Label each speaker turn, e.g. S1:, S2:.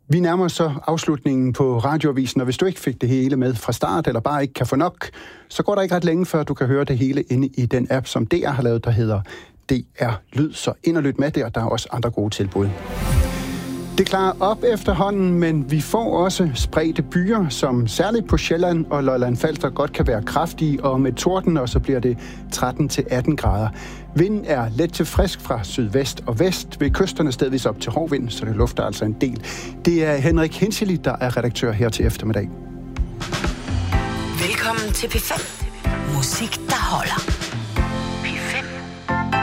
S1: Vi nærmer os så afslutningen på Radioavisen, og hvis du ikke fik det hele med fra start, eller bare ikke kan få nok, så går der ikke ret længe, før du kan høre det hele inde i den app, som DR har lavet, der hedder DR Lyd. Så ind og lyt med der, der er også andre gode tilbud. Det klarer op efterhånden, men vi får også spredte byer, som særligt på Sjælland og Lolland-Falster godt kan være kraftige, og med torden, og så bliver det 13-18 grader. Vinden er let til frisk fra sydvest og vest, ved kysterne stedvis op til hård vind, så det lufter altså en del. Det er Henrik Hinchely, der er redaktør her til eftermiddag.
S2: Velkommen til P5. Musik, der holder.